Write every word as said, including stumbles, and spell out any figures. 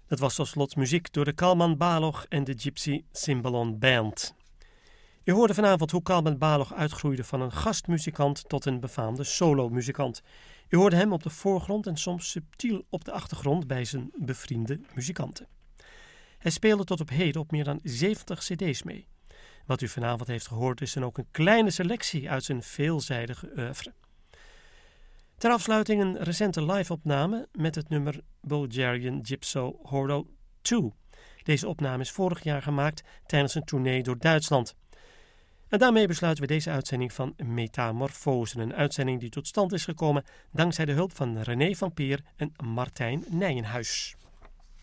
Dat was tot slot muziek door de Kalman Balog en de Gypsy Cymbalon Band. U hoorde vanavond hoe Kalman Balog uitgroeide van een gastmuzikant tot een befaamde solomuzikant. U hoorde hem op de voorgrond en soms subtiel op de achtergrond bij zijn bevriende muzikanten. Hij speelde tot op heden op meer dan zeventig cd's mee. Wat u vanavond heeft gehoord is dan ook een kleine selectie uit zijn veelzijdige oeuvre. Ter afsluiting een recente live-opname met het nummer Bulgarian Gypso Hordo twee. Deze opname is vorig jaar gemaakt tijdens een tournee door Duitsland. En daarmee besluiten we deze uitzending van Metamorfose, een uitzending die tot stand is gekomen dankzij de hulp van René van Peer en Martijn Nijenhuis.